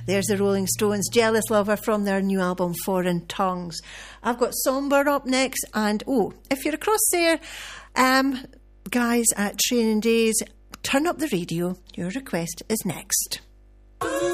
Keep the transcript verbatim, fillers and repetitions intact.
There's the Rolling Stones, Jealous Lover, from their new album Foreign Tongues. I've got Somber up next, and oh, if you're across there, um, guys at Training Days, turn up the radio. Your request is next.